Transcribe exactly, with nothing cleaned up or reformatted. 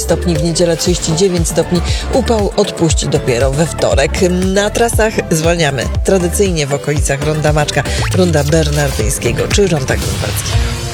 stopni, w niedzielę trzydzieści dziewięć stopni. Upał odpuści dopiero we wtorek. Na trasach zwalniamy tradycyjnie w okolicach Ronda Maczka, Ronda Bernardyńskiego czy Ronda Grunwaldzkiego.